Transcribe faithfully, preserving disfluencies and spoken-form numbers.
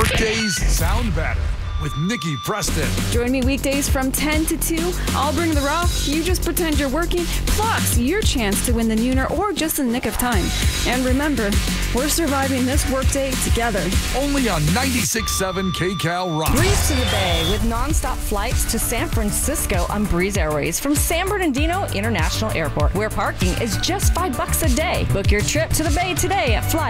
Workdays sound better with Nikki Preston. Join me weekdays from ten to two. I'll bring the raw. You just pretend you're working. Plus, your chance to win the Nooner or just in the nick of time. And remember, we're surviving this workday together. Only on ninety-six point seven K C A L Rock. Breeze to the Bay with nonstop flights to San Francisco on Breeze Airways from San Bernardino International Airport, where parking is just five bucks a day. Book your trip to the Bay today at Fly.